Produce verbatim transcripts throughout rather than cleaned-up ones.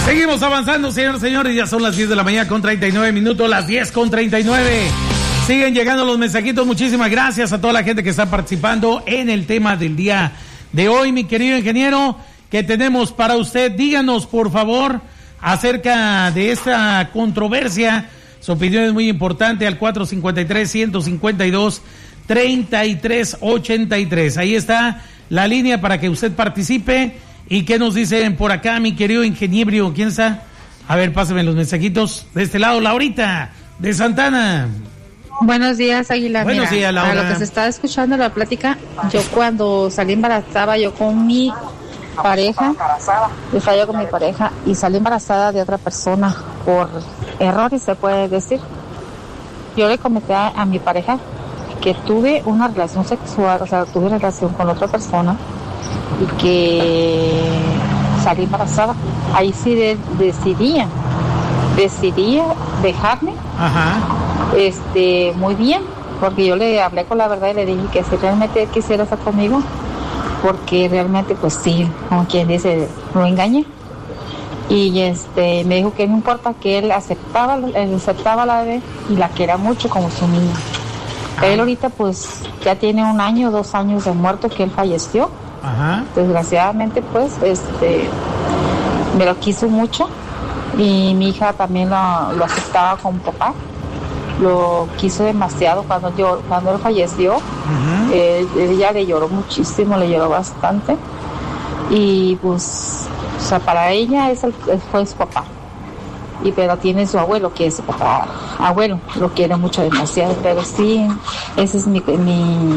Seguimos avanzando, señores, señores. Ya son las diez de la mañana con treinta y nueve minutos, las diez con treinta y nueve. Siguen llegando los mensajitos. Muchísimas gracias a toda la gente que está participando en el tema del día de hoy, mi querido ingeniero, que tenemos para usted. Díganos, por favor, acerca de esta controversia. Su opinión es muy importante al cuatro cinco tres, uno cinco dos, tres tres ocho tres. Ahí está la línea para que usted participe. ¿Y qué nos dicen por acá, mi querido ingeniero? ¿Quién está? A ver, pásenme los mensajitos. De este lado, Laurita, de Santana. Buenos días, Aguilar. Buenos Mira, días, Laura. A lo que se está escuchando la plática, yo cuando salí embarazada, yo con mi pareja, yo estaba yo con mi pareja y salí embarazada de otra persona por errores, se puede decir. Yo le comenté a, a mi pareja que tuve una relación sexual, o sea, tuve una relación con otra persona y que salí embarazada. Ahí sí de, decidía, decidía dejarme. Ajá. Este, muy bien, porque yo le hablé con la verdad y le dije que si realmente quisiera estar conmigo, porque realmente pues sí, como quien dice, lo engañé. Y este, me dijo que no importa, que él aceptaba, él aceptaba a la bebé y la quería mucho como su niña. Ah. Él ahorita pues ya tiene un año, dos años de muerto que él falleció. Ajá. Desgraciadamente pues, este, me lo quiso mucho y mi hija también lo, lo aceptaba como papá. Lo quiso demasiado cuando yo cuando él falleció. Uh-huh. eh, ella le lloró muchísimo, le lloró bastante y pues, o sea, para ella es el, fue su papá, y pero tiene su abuelo que es su papá abuelo, lo quiere mucho, demasiado, pero sí, esa es mi mi,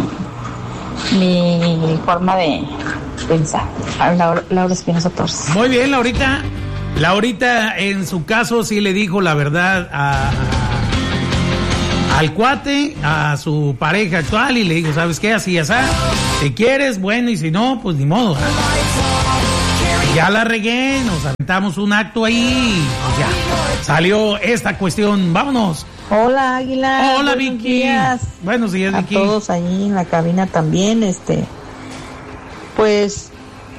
mi forma de pensar. Laura, Laura Espinosa Torres. Muy bien, Laurita. Laurita en su caso sí le dijo la verdad a, a al cuate, a su pareja actual, y le digo, ¿sabes qué? Así, así, si quieres, bueno, y si no, pues ni modo. Ya la regué, nos aventamos un acto ahí, pues ya, salió esta cuestión, vámonos. Hola, Águila. Hola, Vicky. Días. Buenos días, a Vicky. A todos ahí en la cabina también, este, pues,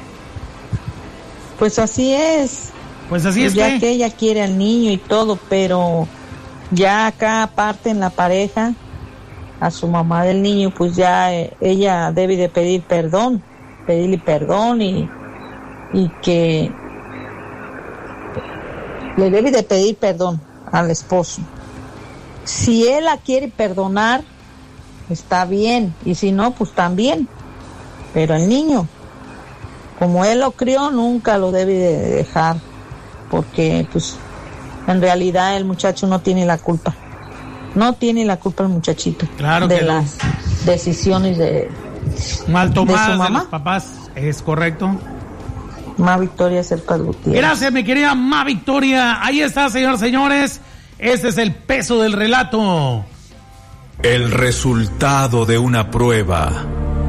pues así es. Pues así es. Ya que... que ella quiere al niño y todo, pero... ya acá aparte en la pareja, a su mamá del niño, pues ya eh, ella debe de pedir perdón, pedirle perdón y, y que le debe de pedir perdón al esposo. Si él la quiere perdonar, está bien, y si no, pues también. Pero el niño, como él lo crió, nunca lo debe de dejar, porque pues en realidad el muchacho no tiene la culpa. No tiene la culpa el muchachito. Claro de que las no. decisiones de, mal tomadas de su mamá. De los papás, es correcto. Ma Victoria Cercas Gutiérrez. Gracias, mi querida Ma Victoria. Ahí está, señores, señores. Este es el peso del relato. El resultado de una prueba.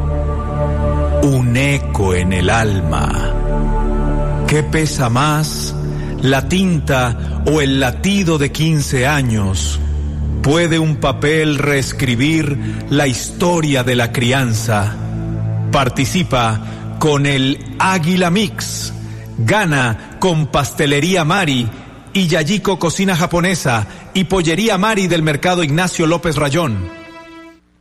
Un eco en el alma. ¿Qué pesa más? ¿La tinta o el latido de quince años? ¿Puede un papel reescribir la historia de la crianza? Participa con el Águila Mix. Gana con Pastelería Mari y Yayiko Cocina Japonesa y Pollería Mari del Mercado Ignacio López Rayón.